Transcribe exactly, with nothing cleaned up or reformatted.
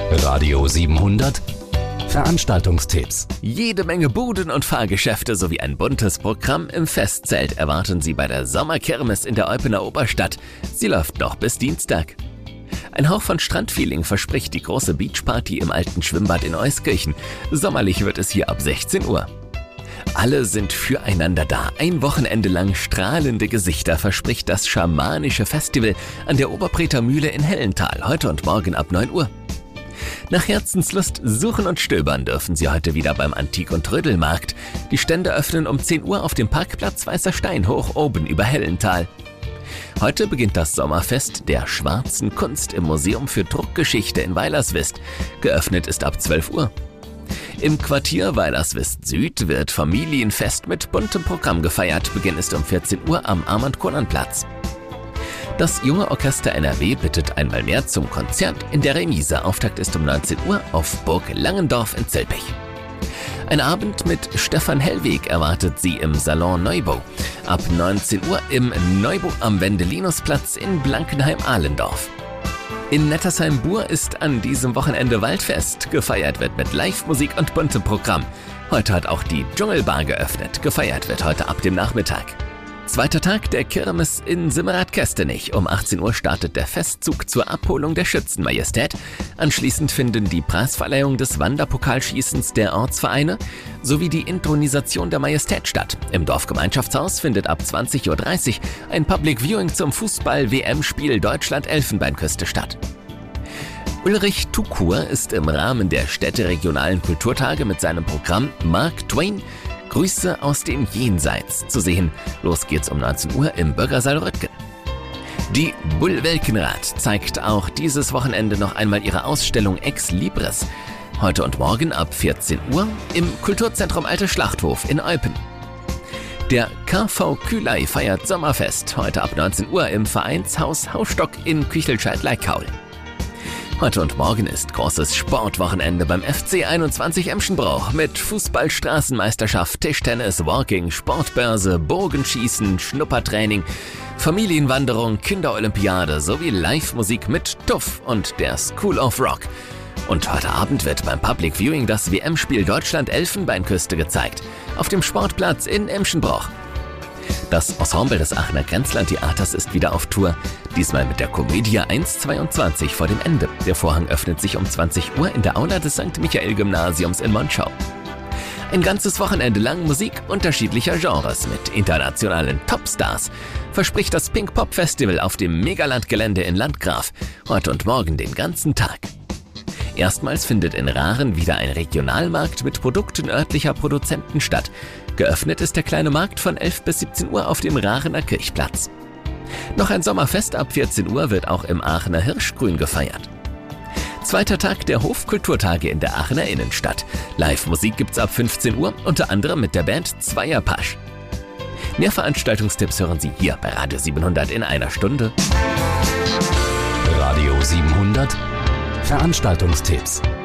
Radio siebenhundert Veranstaltungstipps. Jede Menge Buden und Fahrgeschäfte sowie ein buntes Programm im Festzelt erwarten Sie bei der Sommerkirmes in der Eupener Oberstadt. Sie läuft noch bis Dienstag. Ein Hauch von Strandfeeling verspricht die große Beachparty im alten Schwimmbad in Euskirchen. Sommerlich wird es hier ab sechzehn Uhr. Alle sind füreinander da. Ein Wochenende lang strahlende Gesichter verspricht das schamanische Festival an der Oberpreter Mühle in Hellental, heute und morgen ab neun Uhr. Nach Herzenslust suchen und stöbern dürfen Sie heute wieder beim Antik- und Trödelmarkt. Die Stände öffnen um zehn Uhr auf dem Parkplatz Weißer Stein hoch oben über Hellental. Heute beginnt das Sommerfest der schwarzen Kunst im Museum für Druckgeschichte in Weilerswist. Geöffnet ist ab zwölf Uhr. Im Quartier Weilerswist Süd wird Familienfest mit buntem Programm gefeiert. Beginn ist um vierzehn Uhr am Armand-Konan-Platz. Das Junge Orchester N R W bittet einmal mehr zum Konzert in der Remise. Auftakt ist um neunzehn Uhr auf Burg Langendorf in Zülpich. Ein Abend mit Stefan Hellweg erwartet Sie im Salon Neubau. Ab neunzehn Uhr im Neubau am Wendelinusplatz in Blankenheim-Ahlendorf. In Nettersheim-Bur ist an diesem Wochenende Waldfest. Gefeiert wird mit Live-Musik und buntem Programm. Heute hat auch die Dschungelbar geöffnet. Gefeiert wird heute ab dem Nachmittag. Zweiter Tag der Kirmes in Simmerath-Kestenich. Um achtzehn Uhr startet der Festzug zur Abholung der Schützenmajestät. Anschließend finden die Preisverleihung des Wanderpokalschießens der Ortsvereine sowie die Inthronisation der Majestät statt. Im Dorfgemeinschaftshaus findet ab zwanzig Uhr dreißig ein Public Viewing zum Fußball-W M-Spiel Deutschland-Elfenbeinküste statt. Ulrich Tukur ist im Rahmen der städteregionalen Kulturtage mit seinem Programm Mark Twain – Grüße aus dem Jenseits zu sehen. Los geht's um neunzehn Uhr im Bürgersaal Röttgen. Die Bull-Welkenrath zeigt auch dieses Wochenende noch einmal ihre Ausstellung Ex Libris. Heute und morgen ab vierzehn Uhr im Kulturzentrum Alte Schlachthof in Eupen. Der K V Kühlei feiert Sommerfest. Heute ab neunzehn Uhr im Vereinshaus Hausstock in Küchelscheid-Leikaul. Heute und morgen ist großes Sportwochenende beim F C einundzwanzig Emschenbruch mit Fußball-Straßenmeisterschaft, Tischtennis, Walking, Sportbörse, Bogenschießen, Schnuppertraining, Familienwanderung, Kinderolympiade sowie Live-Musik mit Tuff und der School of Rock. Und heute Abend wird beim Public Viewing das W M-Spiel Deutschland-Elfenbeinküste gezeigt, auf dem Sportplatz in Emschenbruch. Das Ensemble des Aachener Grenzlandtheaters ist wieder auf Tour, diesmal mit der Komödie eins zweiundzwanzig vor dem Ende. Der Vorhang öffnet sich um zwanzig Uhr in der Aula des Sankt Michael-Gymnasiums in Monschau. Ein ganzes Wochenende lang Musik unterschiedlicher Genres mit internationalen Topstars verspricht das Pink Pop Festival auf dem Megaland-Gelände in Landgraf, heute und morgen den ganzen Tag. Erstmals findet in Rahren wieder ein Regionalmarkt mit Produkten örtlicher Produzenten statt. Geöffnet ist der kleine Markt von elf bis siebzehn Uhr auf dem Rarener Kirchplatz. Noch ein Sommerfest ab vierzehn Uhr wird auch im Aachener Hirschgrün gefeiert. Zweiter Tag der Hofkulturtage in der Aachener Innenstadt. Live-Musik gibt's ab fünfzehn Uhr, unter anderem mit der Band Zweierpasch. Mehr Veranstaltungstipps hören Sie hier bei Radio siebenhundert in einer Stunde. Radio siebenhundert Veranstaltungstipps.